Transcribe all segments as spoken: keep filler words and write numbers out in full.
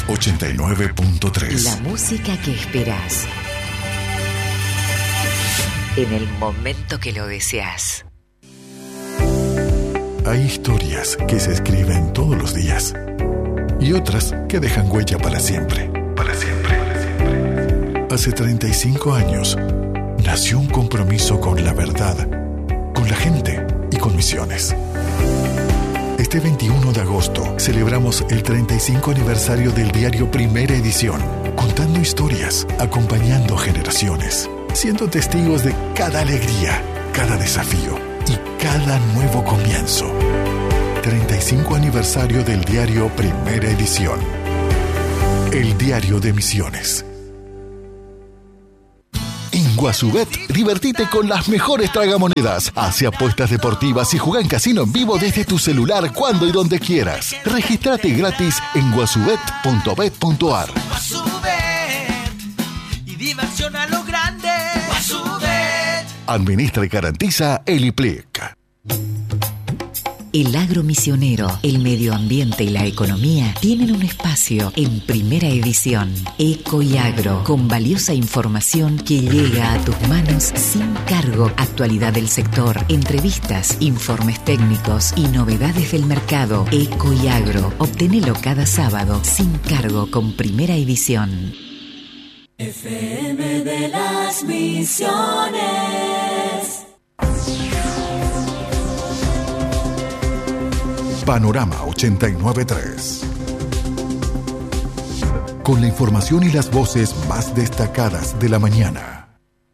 ochenta y nueve punto tres. La música que esperás en el momento que lo deseas. Hay historias que se escriben todos los días y otras que dejan huella para siempre. Para siempre. Hace treinta y cinco años nació un compromiso con la verdad, con la gente y con Misiones. Este veintiuno de agosto celebramos el treinta y cinco aniversario del diario Primera Edición, contando historias, acompañando generaciones, siendo testigos de cada alegría, cada desafío y cada nuevo comienzo. treinta y cinco aniversario del diario Primera Edición. El diario de Misiones. En Guasubet, divertite con las mejores tragamonedas. Hace apuestas deportivas y juega en casino en vivo desde tu celular cuando y donde quieras. Regístrate gratis en guasubet punto bet punto ar. Y diversión a lo grande. Guasubet. Administra y garantiza el I P L I C. El agro misionero, el medio ambiente y la economía tienen un espacio en Primera Edición. Eco y Agro, con valiosa información que llega a tus manos sin cargo. Actualidad del sector, entrevistas, informes técnicos y novedades del mercado. Eco y Agro, obtenelo cada sábado sin cargo con Primera Edición. F M de las Misiones. Panorama ochenta y nueve punto tres. Con la información y las voces más destacadas de la mañana.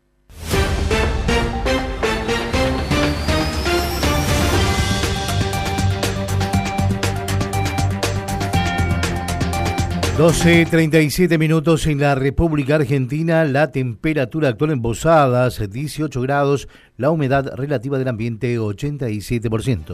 doce treinta y siete minutos en la República Argentina. La temperatura actual en Posadas, dieciocho grados. La humedad relativa del ambiente, ochenta y siete por ciento.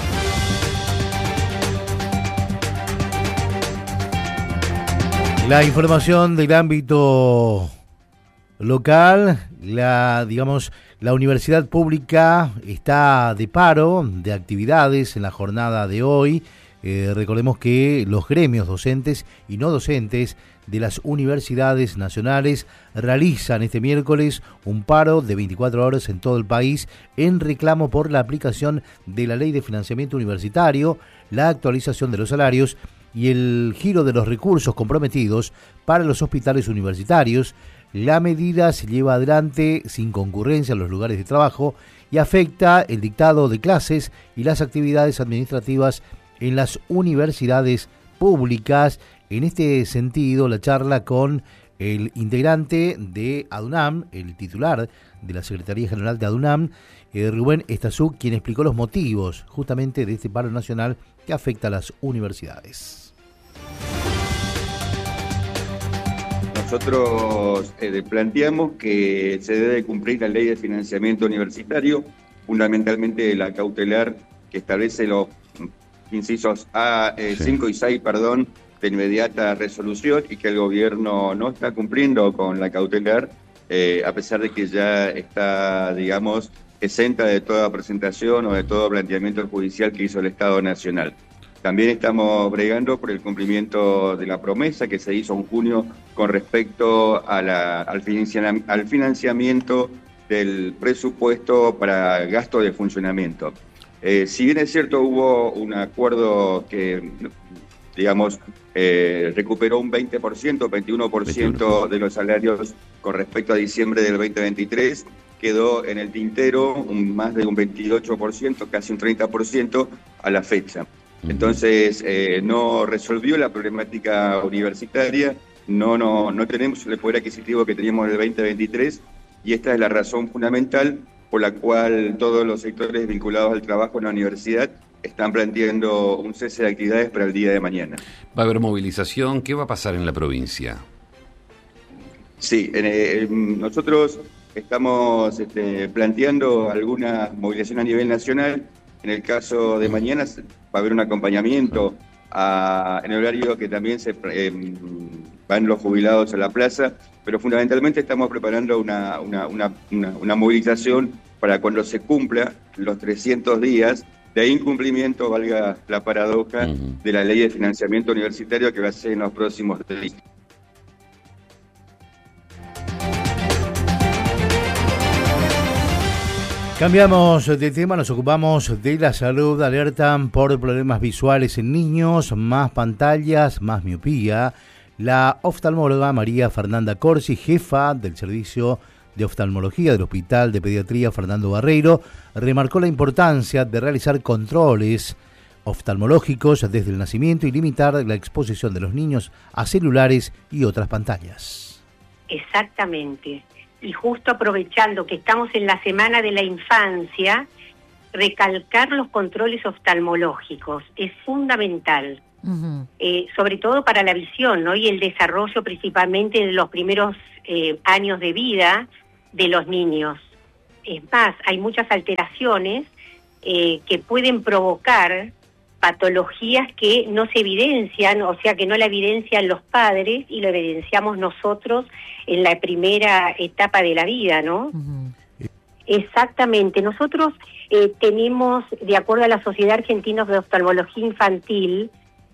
La información del ámbito local, la, digamos, la universidad pública está de paro de actividades en la jornada de hoy. Eh, recordemos que los gremios docentes y no docentes de las universidades nacionales realizan este miércoles un paro de veinticuatro horas en todo el país en reclamo por la aplicación de la Ley de Financiamiento Universitario, la actualización de los salarios y el giro de los recursos comprometidos para los hospitales universitarios. La medida se lleva adelante sin concurrencia en los lugares de trabajo y afecta el dictado de clases y las actividades administrativas en las universidades públicas. En este sentido, la charla con el integrante de ADUNAM, el titular de la Secretaría General de ADUNAM, eh, Rubén Estazú, quien explicó los motivos justamente de este paro nacional que afecta a las universidades. Nosotros eh, planteamos que se debe cumplir la Ley de Financiamiento Universitario, fundamentalmente la cautelar que establece los incisos A, eh, sí. cinco y seis, perdón, de inmediata resolución, y que el gobierno no está cumpliendo con la cautelar, eh, a pesar de que ya está, digamos, exenta de toda presentación o de todo planteamiento judicial que hizo el Estado Nacional. También estamos bregando por el cumplimiento de la promesa que se hizo en junio con respecto a la, al, financiam- al financiamiento del presupuesto para gasto de funcionamiento. Eh, si bien es cierto, hubo un acuerdo que, digamos, eh, recuperó un veinte por ciento, veintiuno por ciento de los salarios con respecto a diciembre del veinte veintitrés, quedó en el tintero un, más de un veintiocho por ciento, casi un treinta por ciento a la fecha. Entonces, eh, no resolvió la problemática universitaria, no, no, no tenemos el poder adquisitivo que teníamos en el veinte veintitrés, y esta es la razón fundamental por la cual todos los sectores vinculados al trabajo en la universidad están planteando un cese de actividades para el día de mañana. ¿Va a haber movilización? ¿Qué va a pasar en la provincia? Sí, eh, nosotros estamos este, planteando alguna movilización a nivel nacional. En el caso de mañana va a haber un acompañamiento a, en el horario que también se eh, van los jubilados a la plaza, pero fundamentalmente estamos preparando una, una, una, una, una movilización para cuando se cumpla los trescientos días de incumplimiento, valga la paradoja, uh-huh. de la ley de financiamiento universitario que va a ser en los próximos días. Cambiamos de tema, nos ocupamos de la salud. Alertan por problemas visuales en niños, más pantallas, más miopía. La oftalmóloga María Fernanda Corsi, jefa del Servicio de Oftalmología del Hospital de Pediatría Fernando Barreiro, remarcó la importancia de realizar controles oftalmológicos desde el nacimiento y limitar la exposición de los niños a celulares y otras pantallas. Exactamente. Y justo aprovechando que estamos en la Semana de la Infancia, recalcar los controles oftalmológicos es fundamental, uh-huh. eh, sobre todo para la visión, ¿no? Y el desarrollo principalmente de los primeros eh, años de vida de los niños. Es más, hay muchas alteraciones eh, que pueden provocar patologías que no se evidencian, o sea que no la evidencian los padres y lo evidenciamos nosotros en la primera etapa de la vida, ¿no? Uh-huh. Exactamente. Nosotros eh, tenemos, de acuerdo a la Sociedad Argentina de Oftalmología Infantil,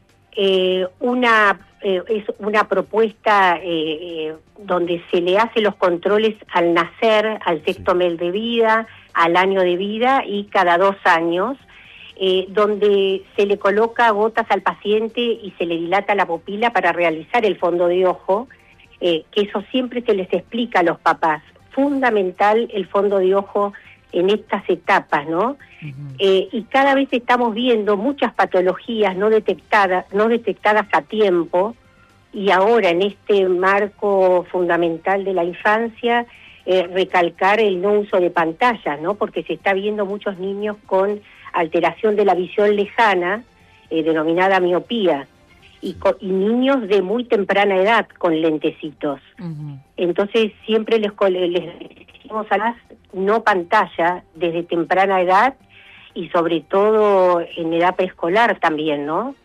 eh, una eh, es una propuesta eh, eh, donde se le hace los controles al nacer, al sexto sí. mes de vida, al año de vida y cada dos años. Eh, donde se le coloca gotas al paciente y se le dilata la pupila para realizar el fondo de ojo, eh, que eso siempre se les explica a los papás. Fundamental el fondo de ojo en estas etapas, ¿no? Uh-huh. Eh, y cada vez estamos viendo muchas patologías no detectadas, no detectadas a tiempo, y ahora en este marco fundamental de la infancia, eh, recalcar el no uso de pantallas, ¿no? Porque se está viendo muchos niños con alteración de la visión lejana, eh, denominada miopía, y, co- y niños de muy temprana edad con lentecitos. Uh-huh. Entonces siempre les, les decimos a las no pantalla desde temprana edad y sobre todo en edad preescolar también, ¿no?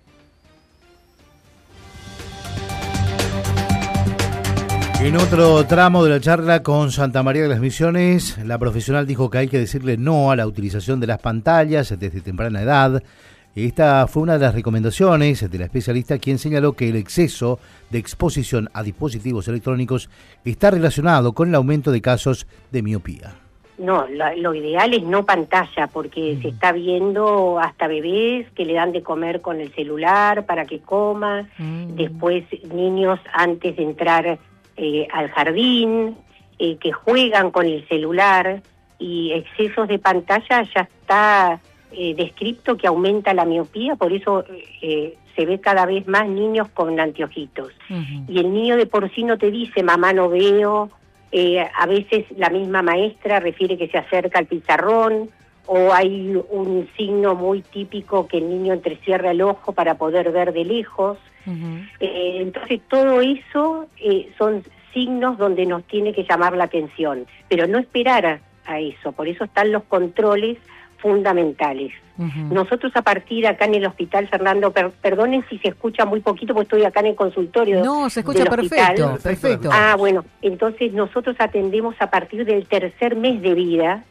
En otro tramo de la charla con Santa María de las Misiones, la profesional dijo que hay que decirle no a la utilización de las pantallas desde temprana edad. Esta fue una de las recomendaciones de la especialista, quien señaló que el exceso de exposición a dispositivos electrónicos está relacionado con el aumento de casos de miopía. No, lo, lo ideal es no pantalla, porque mm. se está viendo hasta bebés que le dan de comer con el celular para que coma, mm. después niños antes de entrar Eh, al jardín, eh, que juegan con el celular, y excesos de pantalla ya está eh, descrito que aumenta la miopía, por eso eh, se ve cada vez más niños con anteojitos. Uh-huh. Y el niño de por sí no te dice, mamá no veo, eh, a veces la misma maestra refiere que se acerca al pizarrón, o hay un signo muy típico que el niño entrecierra el ojo para poder ver de lejos. Uh-huh. Eh, entonces todo eso eh, son signos donde nos tiene que llamar la atención, pero no esperar a, a eso, por eso están los controles fundamentales. Uh-huh. Nosotros a partir acá en el hospital, Fernando, per, perdonen si se escucha muy poquito, porque estoy acá en el consultorio. No, se escucha perfecto, perfecto. Ah, bueno, entonces nosotros atendemos a partir del tercer mes de vida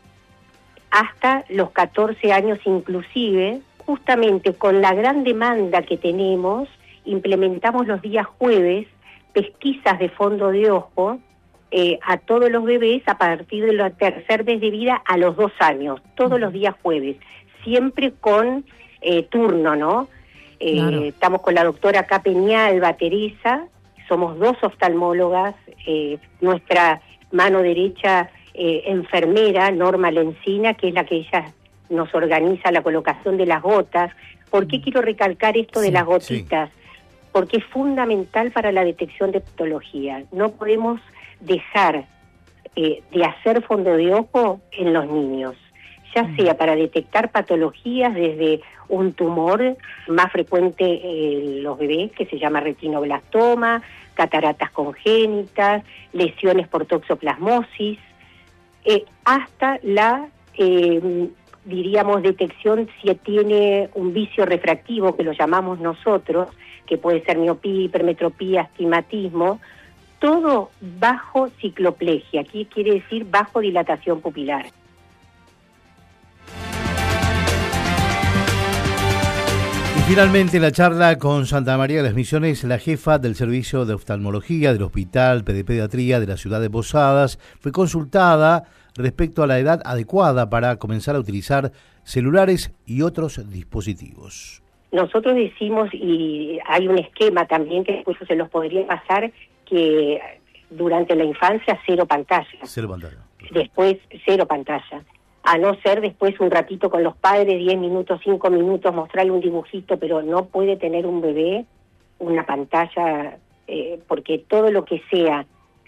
hasta los catorce años inclusive, justamente con la gran demanda que tenemos. Implementamos los días jueves pesquisas de fondo de ojo eh, a todos los bebés a partir del tercer mes de vida a los dos años, todos los días jueves, siempre con eh, turno, ¿no? Eh, claro. Estamos con la doctora acá Peñalba, Teresa, somos dos oftalmólogas, eh, nuestra mano derecha eh, enfermera, Norma Lencina, que es la que ella nos organiza la colocación de las gotas. ¿Por qué quiero recalcar esto sí, de las gotitas? Sí. Porque es fundamental para la detección de patología. No podemos dejar eh, de hacer fondo de ojo en los niños, ya sea para detectar patologías desde un tumor más frecuente en los bebés, que se llama retinoblastoma, cataratas congénitas, lesiones por toxoplasmosis, eh, hasta la, eh, diríamos, detección si tiene un vicio refractivo, que lo llamamos nosotros, que puede ser miopía, hipermetropía, astigmatismo, todo bajo cicloplegia, aquí quiere decir bajo dilatación pupilar. Finalmente, en la charla con Santa María de las Misiones, la jefa del Servicio de Oftalmología del Hospital de Pediatría de la ciudad de Posadas fue consultada respecto a la edad adecuada para comenzar a utilizar celulares y otros dispositivos. Nosotros decimos, y hay un esquema también que después se los podría pasar, que durante la infancia cero pantalla. Cero pantalla. Después cero pantalla. A no ser después un ratito con los padres, diez minutos, cinco minutos, mostrarle un dibujito, pero no puede tener un bebé una pantalla, eh, porque todo lo que sea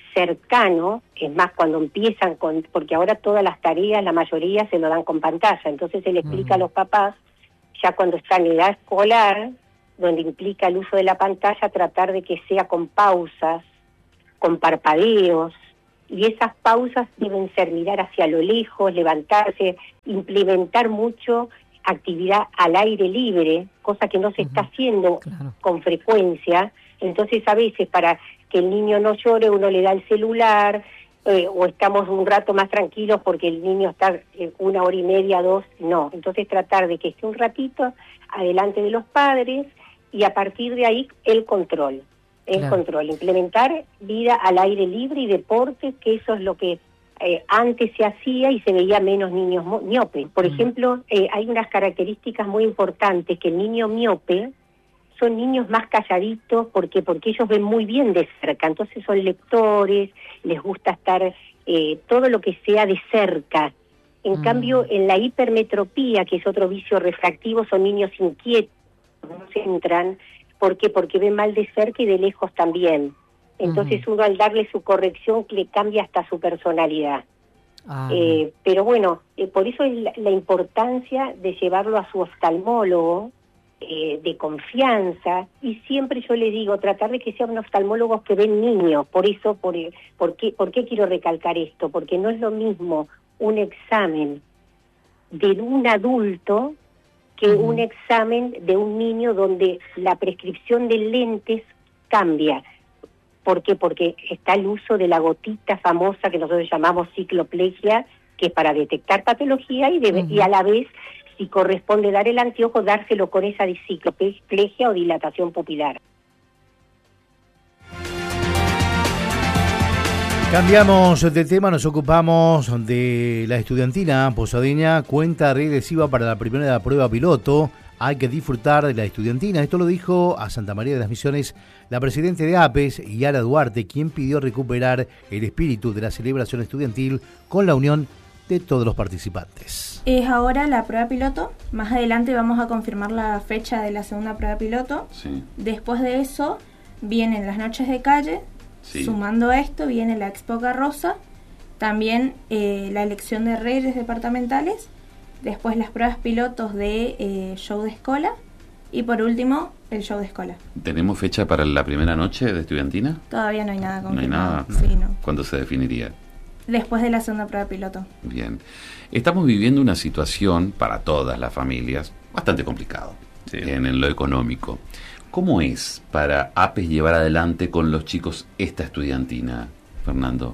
cercano, es más cuando empiezan con, porque ahora todas las tareas, la mayoría se lo dan con pantalla, entonces se le explica uh-huh. a los papás, ya cuando están en edad escolar, donde implica el uso de la pantalla, tratar de que sea con pausas, con parpadeos, y esas pausas deben ser mirar hacia lo lejos, levantarse, implementar mucho actividad al aire libre, cosa que no se uh-huh. está haciendo claro. con frecuencia. Entonces a veces para que el niño no llore uno le da el celular, eh, o estamos un rato más tranquilos porque el niño está eh, una hora y media, dos, no. Entonces tratar de que esté un ratito adelante de los padres y a partir de ahí el control. El claro. control, implementar vida al aire libre y deporte, que eso es lo que eh, antes se hacía y se veía menos niños miopes. Por mm. ejemplo, eh, hay unas características muy importantes, que el niño miope son niños más calladitos, porque porque ellos ven muy bien de cerca, entonces son lectores, les gusta estar eh, todo lo que sea de cerca. En mm. cambio, en la hipermetropía, que es otro vicio refractivo, son niños inquietos, no se entran. ¿Por qué? Porque ven mal de cerca y de lejos también. Entonces uh-huh. uno al darle su corrección le cambia hasta su personalidad. Ah. Eh, pero bueno, eh, por eso es la, la importancia de llevarlo a su oftalmólogo eh, de confianza, y siempre yo le digo, tratar de que sean oftalmólogos que ven niños. Por eso, por, por, qué, ¿por qué quiero recalcar esto? Porque no es lo mismo un examen de un adulto que uh-huh. un examen de un niño donde la prescripción de lentes cambia. ¿Por qué? Porque está el uso de la gotita famosa que nosotros llamamos cicloplegia, que es para detectar patología y, debe, uh-huh. y a la vez, si corresponde dar el anteojo, dárselo con esa cicloplegia o dilatación pupilar. Cambiamos de tema, nos ocupamos de la estudiantina posadeña. Cuenta regresiva para la primera prueba piloto. Hay que disfrutar de la estudiantina. Esto lo dijo a Santa María de las Misiones la presidenta de APES, Yara Duarte, quien pidió recuperar el espíritu de la celebración estudiantil con la unión de todos los participantes. Es ahora la prueba piloto. Más adelante vamos a confirmar la fecha de la segunda prueba piloto. Sí. Después de eso vienen las noches de calle. Sí. Sumando a esto viene la Expo Carroza, también eh, la elección de reyes departamentales, después las pruebas pilotos de eh, show de escola y por último el show de escola. ¿Tenemos fecha para la primera noche de estudiantina? Todavía no hay nada confirmado. No hay nada. Sí, no. ¿Cuándo se definiría? Después de la segunda prueba piloto. Bien. Estamos viviendo una situación para todas las familias bastante complicado sí. en lo económico. ¿Cómo es para APES llevar adelante con los chicos esta estudiantina, Fernando?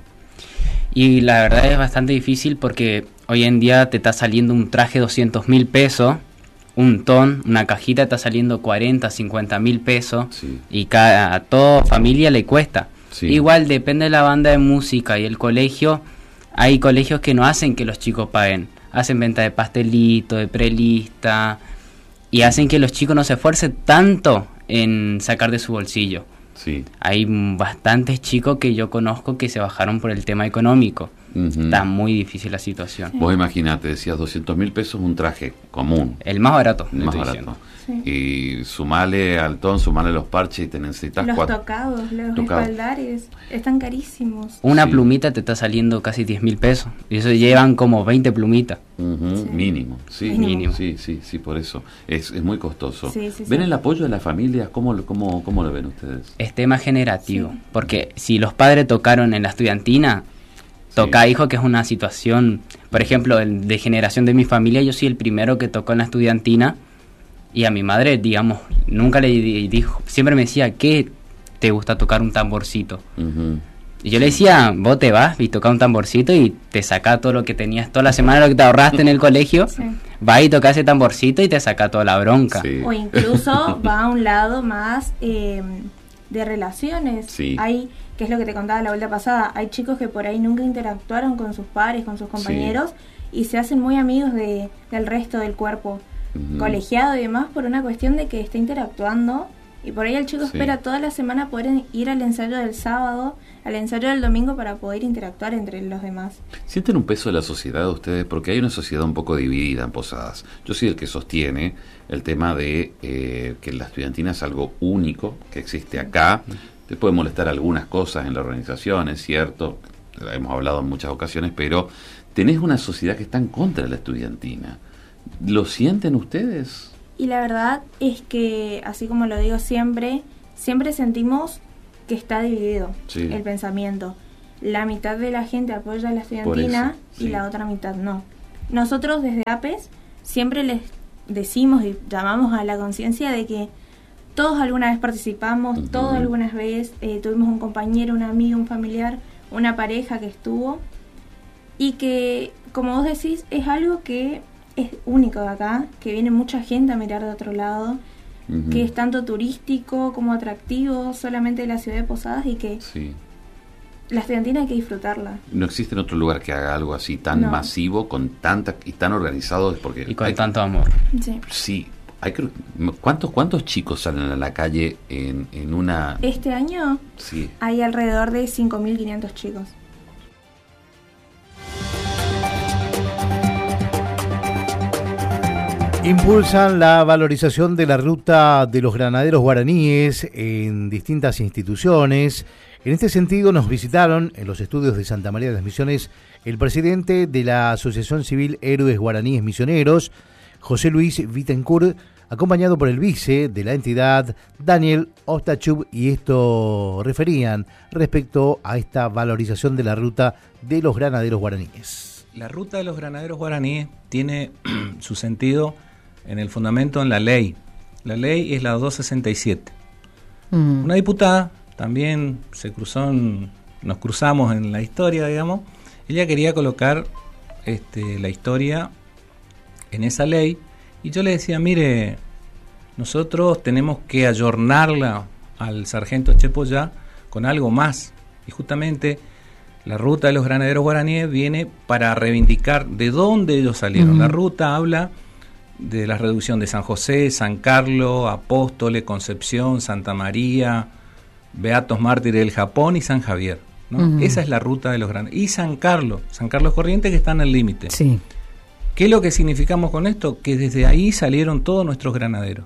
Y la verdad es bastante difícil porque hoy en día te está saliendo un traje doscientos mil pesos, un ton, una cajita está saliendo cuarenta, cincuenta mil pesos sí. y cada, a toda familia le cuesta. Sí. Igual depende de la banda de música y el colegio, hay colegios que no hacen que los chicos paguen, hacen venta de pastelito, de prelista y hacen que los chicos no se esfuercen tanto en sacar de su bolsillo. Sí. Hay bastantes chicos que yo conozco que se bajaron por el tema económico. Uh-huh. Está muy difícil la situación. Vos imaginate, decías doscientos mil pesos un traje común. El más barato. El más barato. Sí. Y sumale al ton, sumale los parches y te necesitas los cuatro. tocados, los tocados. espaldares, están carísimos. Una sí. plumita te está saliendo casi diez mil pesos. Y eso llevan como veinte plumitas. Uh-huh. Sí. Mínimo, sí, mínimo. Sí, sí, sí, por eso. Es, es muy costoso. Sí, sí, ¿Ven sí. el apoyo de las familias? ¿Cómo, cómo, cómo lo ven ustedes? Es tema generativo. Sí. Porque si los padres tocaron en la estudiantina, toca sí. hijo, que es una situación, por ejemplo, de generación de mi familia, yo soy el primero que tocó en la estudiantina. Y a mi madre, digamos, nunca le dijo, siempre me decía, ¿qué te gusta tocar un tamborcito? Uh-huh. Y yo le decía, vos te vas y tocás un tamborcito y te sacás todo lo que tenías toda la semana, lo que te ahorraste en el colegio, sí. vas y tocás ese tamborcito y te saca toda la bronca. Sí. O incluso va a un lado más eh, de relaciones. Sí. Hay, que es lo que te contaba la vuelta pasada, hay chicos que por ahí nunca interactuaron con sus pares, con sus compañeros, sí. y se hacen muy amigos de, del resto del cuerpo uh-huh. colegiado y demás por una cuestión de que está interactuando. Y por ahí el chico sí. espera toda la semana poder ir al ensayo del sábado, al ensayo del domingo para poder interactuar entre los demás. ¿Sienten un peso de la sociedad ustedes? Porque hay una sociedad un poco dividida en Posadas. Yo soy el que sostiene el tema de eh, que la estudiantina es algo único, que existe acá. Te puede molestar algunas cosas en la organización, es cierto, hemos hablado en muchas ocasiones, pero tenés una sociedad que está en contra de la estudiantina. ¿Lo sienten ustedes? Y la verdad es que, así como lo digo siempre, siempre sentimos que está dividido sí. el pensamiento. La mitad de la gente apoya a la estudiantina eso, sí. y la otra mitad no. Nosotros desde APES siempre les decimos y llamamos a la conciencia de que todos alguna vez participamos, uh-huh. todos alguna vez eh, tuvimos un compañero, un amigo, un familiar, una pareja que estuvo, y que, como vos decís, es algo que es único de acá, que viene mucha gente a mirar de otro lado, uh-huh. que es tanto turístico como atractivo solamente de la ciudad de Posadas, y que sí. la estudiantina hay que disfrutarla. No existe en otro lugar que haga algo así tan no. masivo, con tanta y tan organizado, porque y con hay, tanto amor. Sí. Sí. Hay que, ¿cuántos cuántos chicos salen a la calle en, en una...? Este año sí. hay alrededor de cinco mil quinientos chicos. Impulsan la valorización de la ruta de los granaderos guaraníes en distintas instituciones. En este sentido nos visitaron en los estudios de Santa María de las Misiones el presidente de la Asociación Civil Héroes Guaraníes Misioneros, José Luis Vittencourt, acompañado por el vice de la entidad, Daniel Ostachub, y esto referían respecto a esta valorización de la ruta de los granaderos guaraníes. La ruta de los granaderos guaraníes tiene su sentido en el fundamento en la ley. La ley es la doscientos sesenta y siete. Mm. Una diputada, también se cruzó, en, nos cruzamos en la historia, digamos, ella quería colocar este, la historia en esa ley, y yo le decía, mire, nosotros tenemos que ayornarla al sargento Chepollá con algo más, y justamente la ruta de los granaderos guaraníes viene para reivindicar de dónde ellos salieron. Uh-huh. La ruta habla de la reducción de San José, San Carlos, Apóstoles, Concepción, Santa María, Beatos Mártires del Japón y San Javier, ¿no? Uh-huh. Esa es la ruta de los granaderos. Y San Carlos, San Carlos Corrientes, que está en el límite. Sí. ¿Qué es lo que significamos con esto? Que desde ahí salieron todos nuestros granaderos.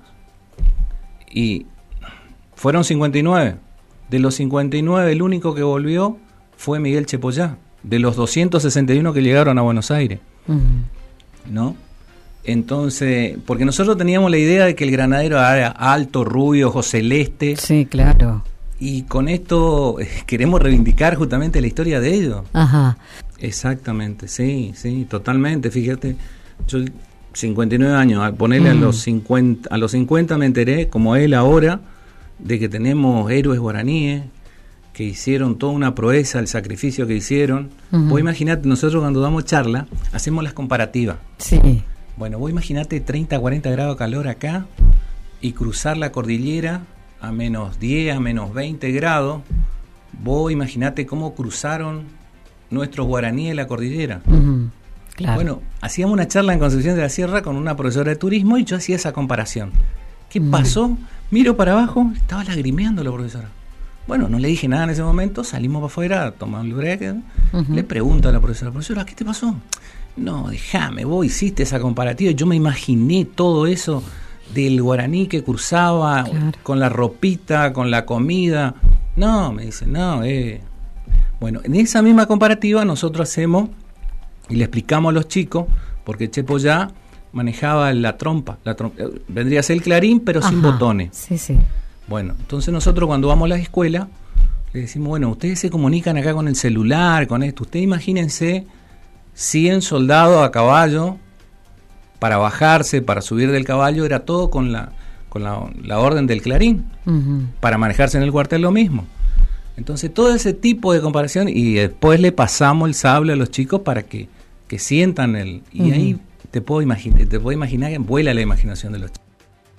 Y fueron cincuenta y nueve. De los cincuenta y nueve, el único que volvió fue Miguel Chepollá, de los doscientos sesenta y uno que llegaron a Buenos Aires. Uh-huh. ¿No? Entonces, porque nosotros teníamos la idea de que el granadero era alto, rubio, ojo celeste. Sí, claro. Y con esto eh, queremos reivindicar justamente la historia de ellos. Ajá. Exactamente, sí, sí, totalmente. Fíjate, yo cincuenta y nueve años, al ponerle uh-huh. a los cincuenta, a los cincuenta me enteré, como él ahora, de que tenemos héroes guaraníes que hicieron toda una proeza, el sacrificio que hicieron. Uh-huh. Vos imaginate, nosotros cuando damos charla, hacemos las comparativas. Sí. Bueno, vos imaginate treinta, cuarenta grados de calor acá y cruzar la cordillera a menos diez, a menos veinte grados. Vos imaginate cómo cruzaron nuestros guaraníes la cordillera. Uh-huh. Claro. Bueno, hacíamos una charla en Concepción de la Sierra con una profesora de turismo y yo hacía esa comparación. ¿Qué uh-huh. pasó? Miro para abajo, estaba lagrimeando la profesora. Bueno, no le dije nada en ese momento, salimos para afuera, tomamos el break, uh-huh. le pregunto a la profesora, profesora, ¿qué te pasó? No, déjame, vos hiciste esa comparativa, yo me imaginé todo eso del guaraní que cruzaba, claro. con la ropita, con la comida. No, me dice, no, eh... Bueno, en esa misma comparativa nosotros hacemos y le explicamos a los chicos, porque Chepollá manejaba la trompa, la trompa, vendría a ser el clarín, pero Ajá, sin botones. Sí, sí. Bueno, entonces nosotros cuando vamos a la escuela le decimos, bueno, ustedes se comunican acá con el celular, con esto. Ustedes imagínense cien soldados a caballo para bajarse, para subir del caballo, era todo con la con la, la orden del clarín. Uh-huh. Para manejarse en el cuartel lo mismo. Entonces todo ese tipo de comparación, y después le pasamos el sable a los chicos para que, que sientan el... Y uh-huh. ahí te puedo, imagine, te puedo imaginar que vuela la imaginación de los chicos.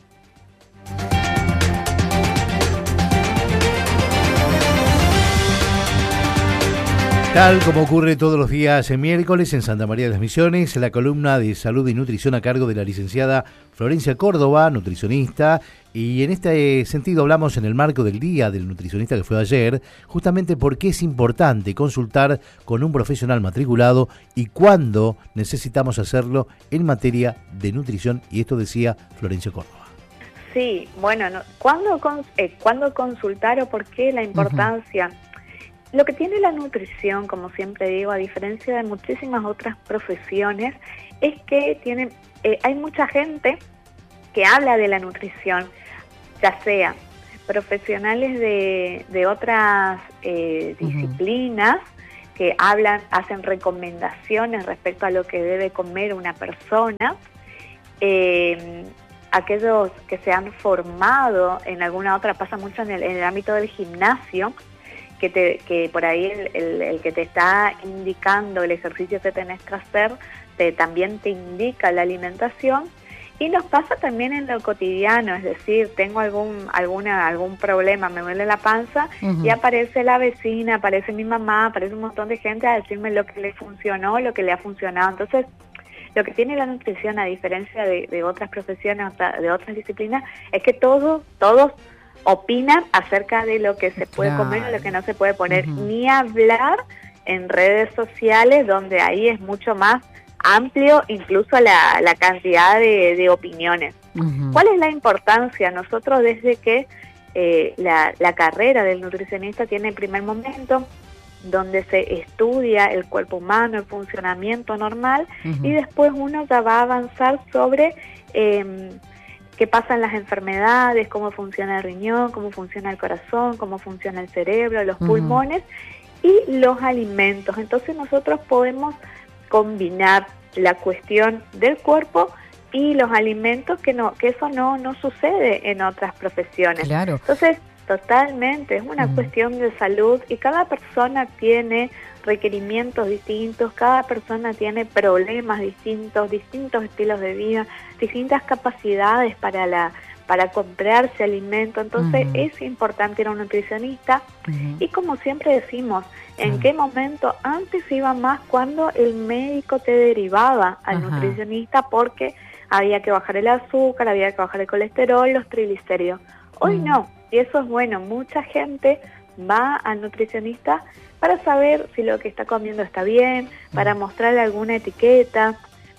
Tal como ocurre todos los días en miércoles en Santa María de las Misiones, la columna de salud y nutrición a cargo de la licenciada Florencia Córdoba, nutricionista, y en este sentido hablamos en el marco del Día del Nutricionista que fue ayer, justamente porque es importante consultar con un profesional matriculado y cuándo necesitamos hacerlo en materia de nutrición, y esto decía Florencia Córdoba. Sí, bueno, no, ¿cuándo, cons- eh, ¿cuándo consultar o por qué la importancia? Uh-huh. Lo que tiene la nutrición, como siempre digo, a diferencia de muchísimas otras profesiones, es que tiene, eh, hay mucha gente que habla de la nutrición, ya sea profesionales de, de otras eh, uh-huh. disciplinas que hablan, hacen recomendaciones respecto a lo que debe comer una persona, eh, aquellos que se han formado en alguna otra, pasa mucho en el, en el ámbito del gimnasio, Que, te, que por ahí el, el, el que te está indicando el ejercicio que tenés que hacer, te, también te indica la alimentación, y nos pasa también en lo cotidiano, es decir, tengo algún alguna algún problema, me duele la panza, uh-huh. y aparece la vecina, aparece mi mamá, aparece un montón de gente a decirme lo que le funcionó, lo que le ha funcionado. Entonces, lo que tiene la nutrición, a diferencia de, de otras profesiones, de otras disciplinas, es que todos, todos opinan acerca de lo que se puede claro. comer o lo que no se puede poner, uh-huh. ni hablar en redes sociales, donde ahí es mucho más amplio incluso la, la cantidad de, de opiniones. Uh-huh. ¿Cuál es la importancia? Nosotros desde que eh, la, la carrera del nutricionista tiene el primer momento donde se estudia el cuerpo humano, el funcionamiento normal, uh-huh. y después uno ya va a avanzar sobre eh, qué pasan las enfermedades, cómo funciona el riñón, cómo funciona el corazón, cómo funciona el cerebro, los uh-huh. pulmones y los alimentos. Entonces nosotros podemos combinar la cuestión del cuerpo y los alimentos, que no, que eso no, no sucede en otras profesiones. Claro. Entonces, totalmente, es una uh-huh. cuestión de salud, y cada persona tiene requerimientos distintos, cada persona tiene problemas distintos, distintos estilos de vida, distintas capacidades para la para comprarse alimento. Entonces uh-huh. es importante ir a un nutricionista, uh-huh. y como siempre decimos, ¿en uh-huh. qué momento? Antes iba más cuando el médico te derivaba al uh-huh. nutricionista, porque había que bajar el azúcar, había que bajar el colesterol, los triglicéridos. Hoy uh-huh. no, y eso es bueno. Mucha gente va al nutricionista para saber si lo que está comiendo está bien, para mostrarle alguna etiqueta,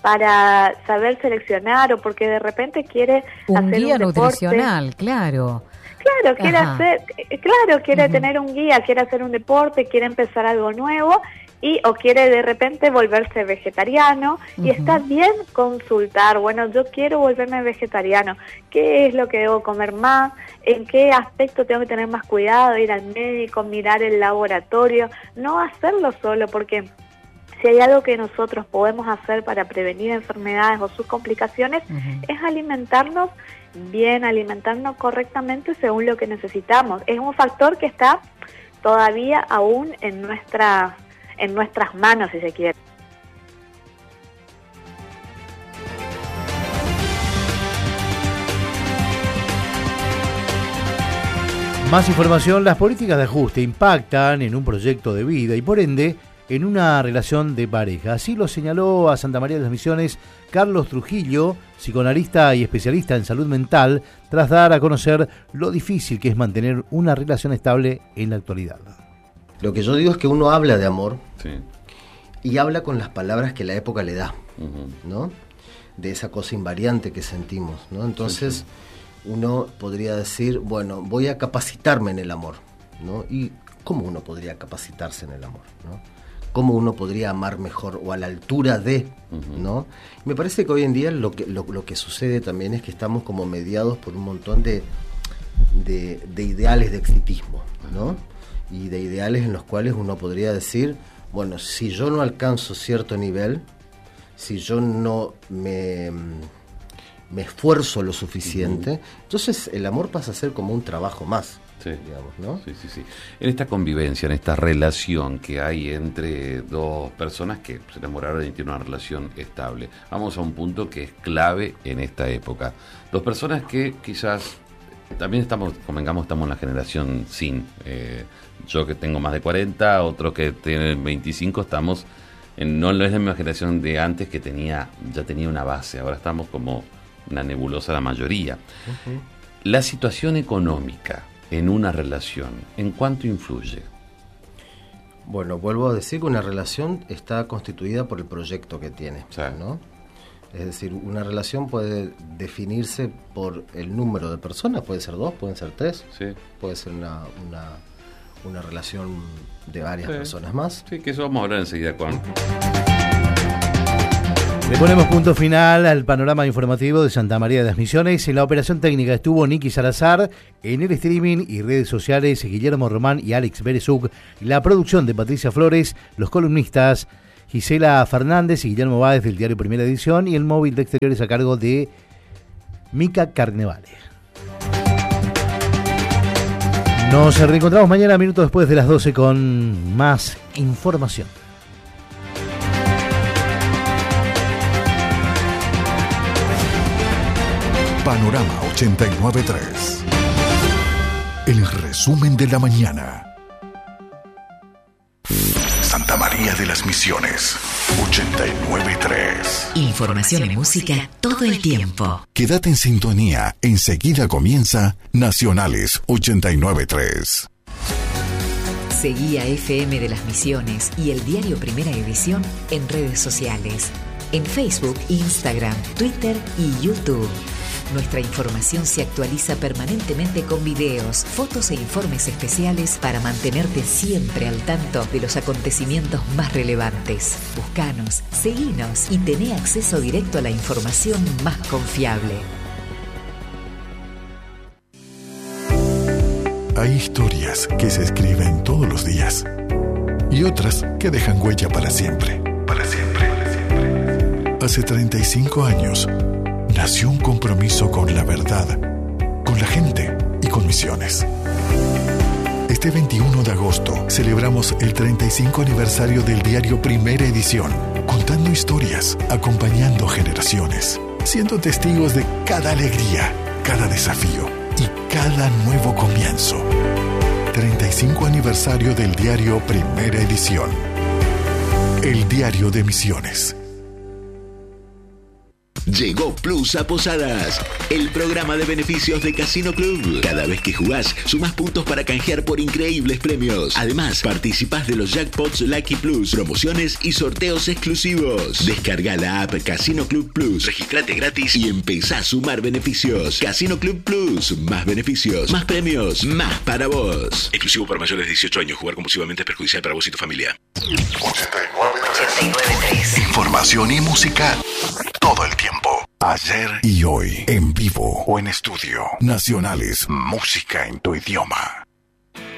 para saber seleccionar, o porque de repente quiere un hacer guía un deporte nutricional, claro. Claro, quiere Ajá. hacer, claro, quiere uh-huh. tener un guía, quiere hacer un deporte, quiere empezar algo nuevo, y o quiere de repente volverse vegetariano, uh-huh. y está bien consultar, bueno, yo quiero volverme vegetariano, ¿qué es lo que debo comer más? ¿En qué aspecto tengo que tener más cuidado? Ir al médico, mirar el laboratorio, no hacerlo solo, porque si hay algo que nosotros podemos hacer para prevenir enfermedades o sus complicaciones, uh-huh. es alimentarnos bien, alimentarnos correctamente según lo que necesitamos. Es un factor que está todavía aún en nuestra, en nuestras manos, si se quiere. Más información: las políticas de ajuste impactan en un proyecto de vida y por ende en una relación de pareja. Así lo señaló a Santa María de las Misiones Carlos Trujillo, psicoanalista y especialista en salud mental, tras dar a conocer lo difícil que es mantener una relación estable en la actualidad. Lo que yo digo es que uno habla de amor, sí. y habla con las palabras que la época le da, uh-huh. ¿no? De esa cosa invariante que sentimos, ¿no? Entonces, sí, sí. uno podría decir, bueno, voy a capacitarme en el amor, ¿no? ¿Y cómo uno podría capacitarse en el amor, ¿no? ¿Cómo uno podría amar mejor o a la altura de, uh-huh. ¿no? Me parece que hoy en día lo que, lo, lo que sucede también es que estamos como mediados por un montón de, de, de ideales de exitismo, ¿no? Y de ideales en los cuales uno podría decir, bueno, si yo no alcanzo cierto nivel, si yo no me, me esfuerzo lo suficiente, uh-huh. entonces el amor pasa a ser como un trabajo más. Sí. Digamos, ¿no? Sí, sí, sí. En esta convivencia, en esta relación que hay entre dos personas que se enamoraron y tienen una relación estable, vamos a un punto que es clave en esta época. Dos personas que quizás también estamos, convengamos, estamos en la generación sin. Eh, yo que tengo más de cuarenta, otros que tienen veinticinco, estamos en, no es la misma generación de antes que tenía ya tenía una base. Ahora estamos como una nebulosa la mayoría. Uh-huh. La situación económica en una relación, ¿en cuánto influye? Bueno, vuelvo a decir que una relación está constituida por el proyecto que tiene, sí. ¿no? Es decir, una relación puede definirse por el número de personas, puede ser dos, pueden ser tres, sí. puede ser una, una, una relación de varias sí. personas más. Sí, que eso vamos a hablar enseguida con... Le ponemos punto final al panorama informativo de Santa María de las Misiones. En la operación técnica estuvo Nicky Salazar, en el streaming y redes sociales Guillermo Román y Alex Berezuk, la producción de Patricia Flores, los columnistas Gisela Fernández y Guillermo Báez del diario Primera Edición y el móvil de exteriores a cargo de Mica Carnevale. Nos reencontramos mañana, minutos después de las doce, con más información. Panorama ochenta y nueve punto tres. El resumen de la mañana. Santa María de las Misiones, ochenta y nueve punto tres. Información y música todo el tiempo. Quédate en sintonía, enseguida comienza Nacionales ochenta y nueve punto tres. Seguí a F M de las Misiones y el diario Primera Edición en redes sociales, en Facebook, Instagram, Twitter y YouTube. Nuestra información se actualiza permanentemente con videos, fotos e informes especiales para mantenerte siempre al tanto de los acontecimientos más relevantes. Búscanos, seguinos y tené acceso directo a la información más confiable. Hay historias que se escriben todos los días y otras que dejan huella para siempre. Para siempre. Para siempre. Hace treinta y cinco años nació un compromiso con la verdad, con la gente y con Misiones. Este veintiuno de agosto celebramos el treinta y cinco aniversario del diario Primera Edición, contando historias, acompañando generaciones, siendo testigos de cada alegría, cada desafío y cada nuevo comienzo. treinta y cinco aniversario del diario Primera Edición. El diario de Misiones. Llegó Plus a Posadas, el programa de beneficios de Casino Club. Cada vez que jugás, sumás puntos para canjear por increíbles premios. Además, participás de los jackpots Lucky Plus, promociones y sorteos exclusivos. Descarga la app Casino Club Plus, registrate gratis y empezá a sumar beneficios. Casino Club Plus, más beneficios, más premios, más para vos. Exclusivo para mayores de dieciocho años. Jugar compulsivamente es perjudicial para vos y tu familia. ochenta y nueve punto tres. Información y música todo el tiempo. Ayer y hoy, en vivo o en estudio. Nacionales, música en tu idioma.